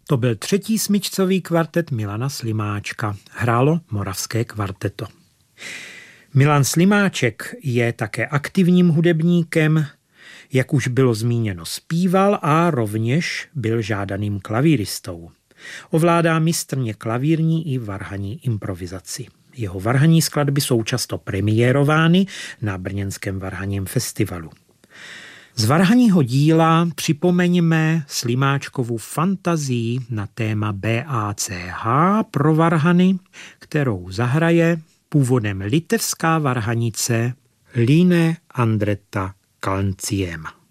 To byl třetí smyčcový kvartet Milana Slimáčka. Hrálo Moravské kvarteto. Milan Slimáček je také aktivním hudebníkem, jak už bylo zmíněno, zpíval a rovněž byl žádaným klavíristou. Ovládá mistrně klavírní i varhanní improvizaci. Jeho varhanní skladby jsou často premiérovány na brněnském varhanním festivalu. Z varhanního díla připomeňme Slimáčkovu fantazii na téma BACH pro varhany, kterou zahraje původem litevská varhanice Line Andreta Kalnciema.